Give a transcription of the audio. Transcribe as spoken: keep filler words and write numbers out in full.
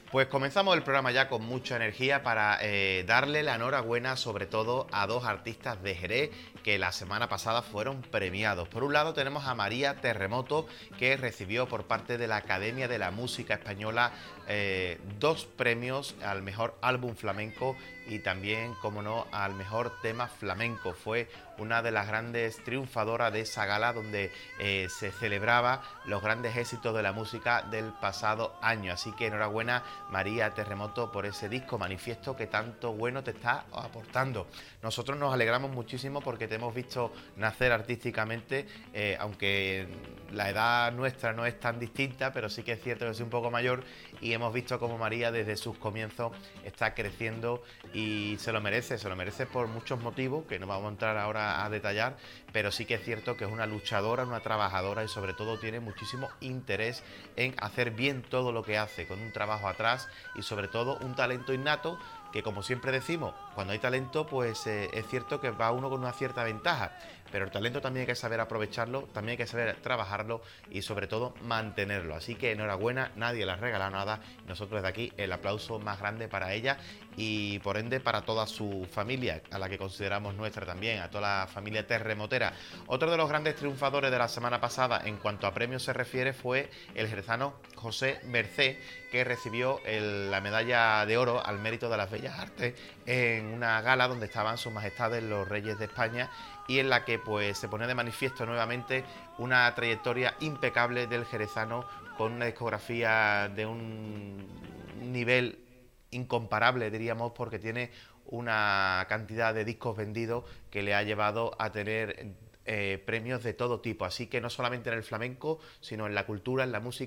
Pues comenzamos el programa ya con mucha energía para eh, darle la enhorabuena sobre todo a dos artistas de Jerez que la semana pasada fueron premiados. Por un lado tenemos a María Terremoto, que recibió por parte de la Academia de la Música Española eh, dos premios al mejor álbum flamenco y también, como no, al mejor tema flamenco. Fue una de las grandes triunfadoras de esa gala donde eh, se celebraba los grandes éxitos de la música del pasado año. Así que enhorabuena, María Terremoto, por ese disco manifiesto que tanto bueno te está aportando. Nosotros nos alegramos muchísimo porque te hemos visto nacer artísticamente, eh, aunque la edad nuestra no es tan distinta, pero sí que es cierto que soy un poco mayor y hemos visto como María desde sus comienzos está creciendo y se lo merece, se lo merece por muchos motivos que no vamos a entrar ahora a detallar, pero sí que es cierto que es una luchadora, una trabajadora y sobre todo tiene muchísimo interés en hacer bien todo lo que hace, con un trabajo atrás y sobre todo un talento innato que, como siempre decimos, cuando hay talento pues eh, es cierto que va uno con una cierta ventaja, pero el talento también hay que saber aprovecharlo, también hay que saber trabajarlo y sobre todo mantenerlo. Así que enhorabuena, nadie le ha regalado nada, nosotros desde aquí el aplauso más grande para ella y por ende para toda su familia, a la que consideramos nuestra también, a toda la familia terremotera. Otro de los grandes triunfadores de la semana pasada en cuanto a premios se refiere fue el jerezano José Mercé, que recibió el, la medalla de oro al mérito de las bellas artes en una gala donde estaban sus majestades los reyes de España y en la que pues se pone de manifiesto nuevamente una trayectoria impecable del jerezano con una discografía de un nivel incomparable, diríamos, porque tiene una cantidad de discos vendidos que le ha llevado a tener eh, premios de todo tipo. Así que no solamente en el flamenco, sino en la cultura, en la música